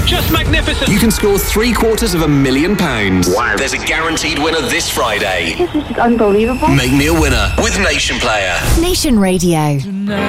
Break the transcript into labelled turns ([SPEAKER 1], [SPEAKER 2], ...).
[SPEAKER 1] Just magnificent.
[SPEAKER 2] You can score £750,000.
[SPEAKER 3] Wow. There's a guaranteed winner this Friday.
[SPEAKER 4] This is unbelievable.
[SPEAKER 3] Make me a winner with Nation Player.
[SPEAKER 5] Nation Radio.